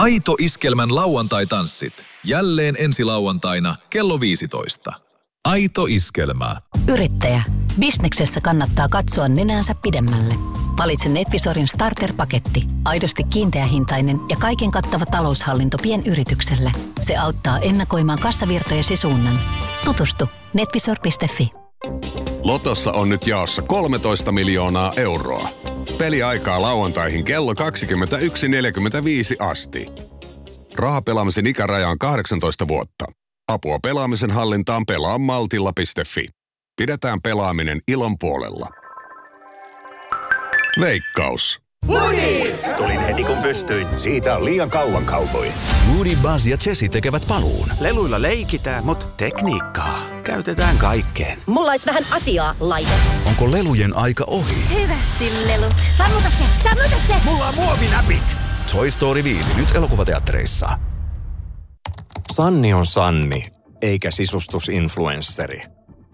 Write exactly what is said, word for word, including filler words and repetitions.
Aito Iskelmän lauantai-tanssit. Jälleen ensi lauantaina kello viisitoista. Aito Iskelmä. Yrittäjä. Bisneksessä kannattaa katsoa nenäänsä pidemmälle. Valitse Netvisorin starter-paketti. Aidosti kiinteähintainen ja kaiken kattava taloushallinto pienyritykselle. Se auttaa ennakoimaan kassavirtojesi suunnan. Tutustu netvisor piste fi. Lotossa on nyt jaossa kolmetoista miljoonaa euroa. Peliaikaa lauantaihin kello kaksikymmentäyksi neljäkymmentäviisi asti. Rahapelaamisen ikäraja on kahdeksantoista vuotta. Apua pelaamisen hallintaan pelaa maltilla piste fi. Pidetään pelaaminen ilon puolella. Veikkaus. Woody! Tulin heti kun pystyin. Siitä on liian kauan cowboy. Woody, Buzz ja Jessie tekevät paluun. Leluilla leikitään, mutta tekniikkaa käytetään kaikkeen. Mulla olisi vähän asiaa, laite. Onko lelujen aika ohi? Hyvästi lelut. Sammuta se, sammuta se! Mulla on muovinäpit! Toy Story viisi, nyt elokuvateattereissa. Sanni on Sanni, eikä sisustusinfluensseri.